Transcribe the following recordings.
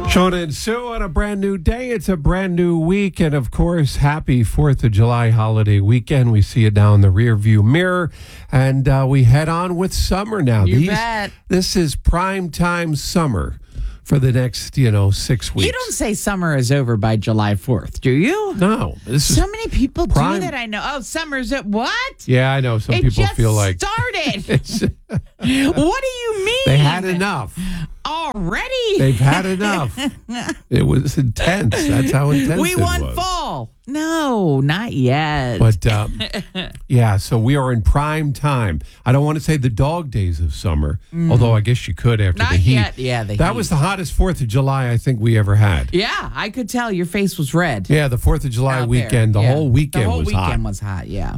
Sean and Sue on a brand new day. It's a brand new week. And of course, happy 4th of July holiday weekend. We see it now in the rear view mirror. And we head on with summer now. You bet. This is prime time summer for the next, 6 weeks. You don't say summer is over by July 4th, do you? No. This is so many people prime. do that, I know. Oh, summer's at what? Yeah, I know. Some it people just feel like started. What do you mean? they had enough. Already? They've had enough. It was intense. That's how intense We it want was. fall. No, not yet. But, yeah, so we are in prime time. I don't want to say the dog days of summer, although I guess you could after Not the heat. yet. Yeah, the that heat. was the hottest 4th of July I think we ever had. Yeah, I could tell your face was red. Yeah, the 4th of July out weekend, there. the Yeah. whole weekend The whole was weekend hot. was hot, yeah.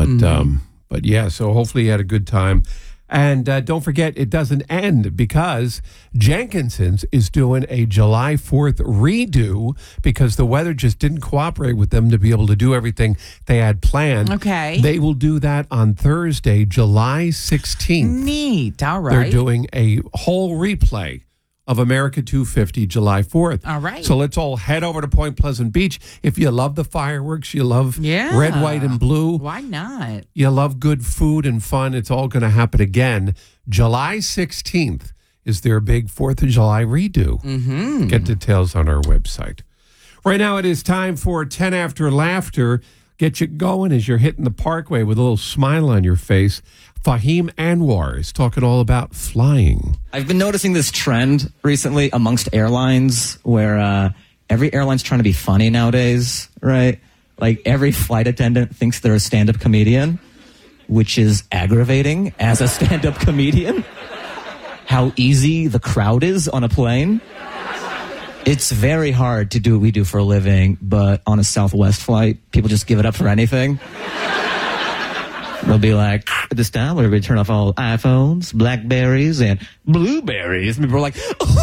But yeah, so hopefully you had a good time. And don't forget, it doesn't end because Jenkinson's is doing a July 4th redo because the weather just didn't cooperate with them to be able to do everything they had planned. Okay. They will do that on Thursday, July 16th. Neat. All right. They're doing a whole replay of America 250 July 4th. All right. So let's all head over to Point Pleasant Beach. If you love the fireworks, you love Yeah. red, white, and blue. Why not? You love good food and fun. It's all going to happen again. July 16th is their big 4th of July redo. Mm-hmm. Get details on our website. Right now it is time for 10 After Laughter. Get you going as you're hitting the parkway with a little smile on your face. Fahim Anwar is talking all about flying. I've been noticing this trend recently amongst airlines where every airline's trying to be funny nowadays, right? Like every flight attendant thinks they're a stand-up comedian, which is aggravating as a stand-up comedian. How easy the crowd is on a plane. It's very hard to do what we do for a living, but on a Southwest flight, people just give it up for anything. They'll be like, at this time, we're going to turn off all iPhones, Blackberries, and Blueberries. And people are like,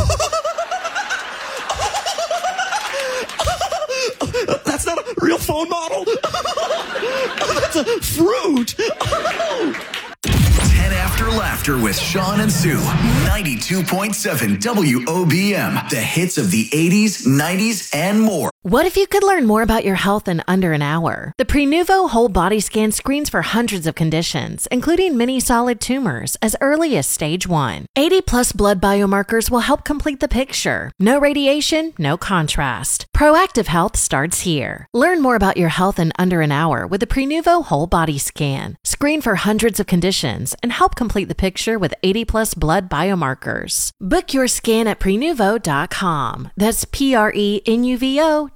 that's not a real phone model. That's a fruit. 10 After Laughter with Sean and Sue. 92.7 WOBM. The hits of the 80s, 90s, and more. What if you could learn more about your health in under an hour? The Prenuvo Whole Body Scan screens for hundreds of conditions, including many solid tumors, as early as stage 1. 80-plus blood biomarkers will help complete the picture. No radiation, no contrast. Proactive health starts here. Learn more about your health in under an hour with the Prenuvo Whole Body Scan. Screen for hundreds of conditions and help complete the picture with 80-plus blood biomarkers. Book your scan at Prenuvo.com. That's Prenuvo.com.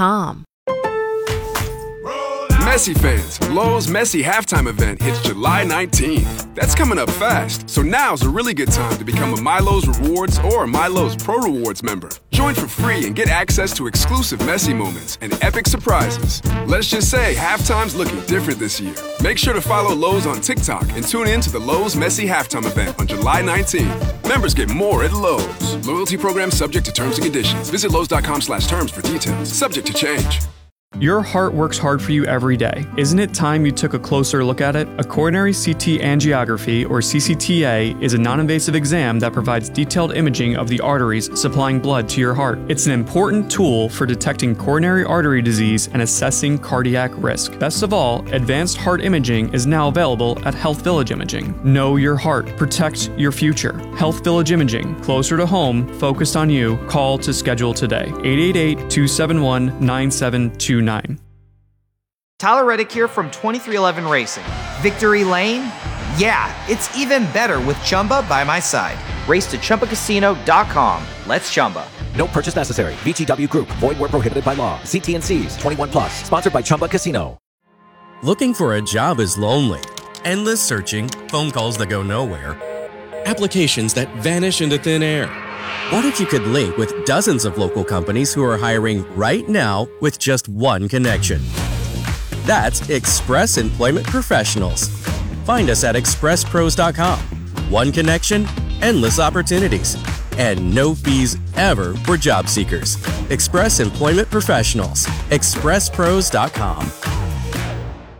Messi fans, Lowe's Messi halftime event hits July 19th. That's coming up fast, so now's a really good time to become a MyLowe's Rewards or MyLowe's Pro Rewards member. Join for free and get access to exclusive Messi moments and epic surprises. Let's just say halftime's looking different this year. Make sure to follow Lowe's on TikTok and tune in to the Lowe's Messi halftime event on July 19th. Members get more at Lowe's. Loyalty program subject to terms and conditions. Visit Lowe's.com/terms for details. Subject to change. Your heart works hard for you every day. Isn't it time you took a closer look at it? A coronary CT angiography, or CCTA, is a non-invasive exam that provides detailed imaging of the arteries supplying blood to your heart. It's an important tool for detecting coronary artery disease and assessing cardiac risk. Best of all, advanced heart imaging is now available at Health Village Imaging. Know your heart. Protect your future. Health Village Imaging. Closer to home, focused on you. Call to schedule today. 888-271-9729. Tyler Reddick here from 2311 Racing. Victory Lane? Yeah, it's even better with Chumba by my side. Race to ChumbaCasino.com. Let's Chumba. No purchase necessary. VGW Group. Void where prohibited by law. See T&Cs. 21 plus. Sponsored by Chumba Casino. Looking for a job is lonely. Endless searching, phone calls that go nowhere, applications that vanish into thin air. What if you could link with dozens of local companies who are hiring right now with just one connection? That's Express Employment Professionals. Find us at expresspros.com. One connection, endless opportunities, and no fees ever for job seekers. Express Employment Professionals. expresspros.com.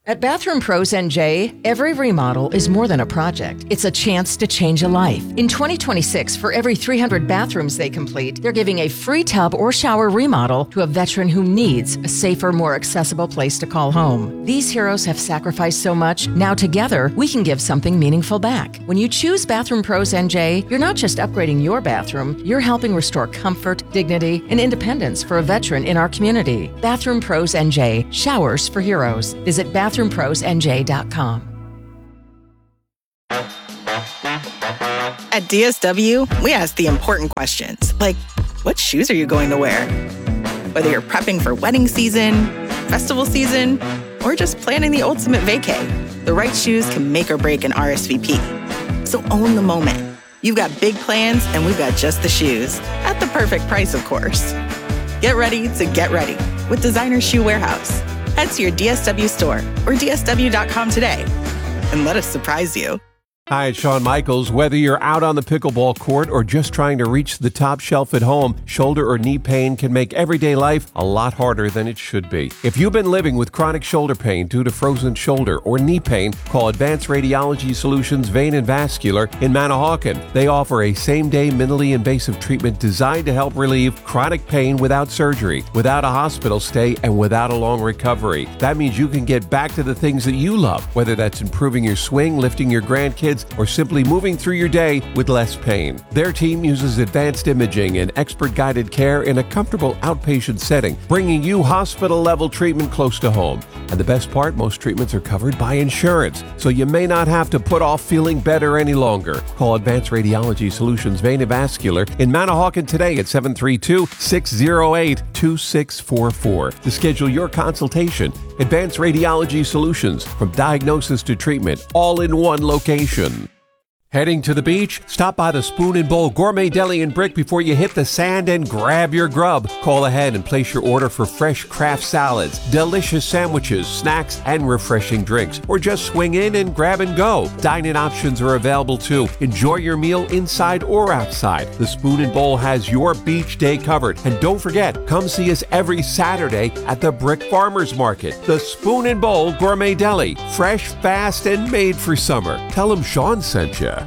At Bathroom Pros NJ, every remodel is more than a project. It's a chance to change a life. In 2026, for every 300 bathrooms they complete, they're giving a free tub or shower remodel to a veteran who needs a safer, more accessible place to call home. These heroes have sacrificed so much. Now together, we can give something meaningful back. When you choose Bathroom Pros NJ, you're not just upgrading your bathroom, you're helping restore comfort, dignity, and independence for a veteran in our community. Bathroom Pros NJ, showers for heroes. Visit BathroomProsNJ.com. At DSW, we ask the important questions, like, what shoes are you going to wear? Whether you're prepping for wedding season, festival season, or just planning the ultimate vacay, the right shoes can make or break an RSVP. So own the moment. You've got big plans, and we've got just the shoes, at the perfect price, of course. Get ready to get ready with Designer Shoe Warehouse. Head to your DSW store or DSW.com today and let us surprise you. Hi, it's Shawn Michaels. Whether you're out on the pickleball court or just trying to reach the top shelf at home, shoulder or knee pain can make everyday life a lot harder than it should be. If you've been living with chronic shoulder pain due to frozen shoulder or knee pain, call Advanced Radiology Solutions Vein and Vascular in Manahawkin. They offer a same-day minimally invasive treatment designed to help relieve chronic pain without surgery, without a hospital stay, and without a long recovery. That means you can get back to the things that you love, whether that's improving your swing, lifting your grandkids, or simply moving through your day with less pain. Their team uses advanced imaging and expert-guided care in a comfortable outpatient setting, bringing you hospital-level treatment close to home. And the best part, most treatments are covered by insurance, so you may not have to put off feeling better any longer. Call Advanced Radiology Solutions Vein and Vascular in Manahawkin today at 732-608-2644 to schedule your consultation. Advanced Radiology Solutions, from diagnosis to treatment, all in one location. Heading to the beach? Stop by the Spoon and Bowl Gourmet Deli and Brick before you hit the sand and grab your grub. Call ahead and place your order for fresh craft salads, delicious sandwiches, snacks, and refreshing drinks. Or just swing in and grab and go. Dine-in options are available too. Enjoy your meal inside or outside. The Spoon and Bowl has your beach day covered. And don't forget, come see us every Saturday at the Brick Farmers Market. The Spoon and Bowl Gourmet Deli. Fresh, fast, and made for summer. Tell them Sean sent you.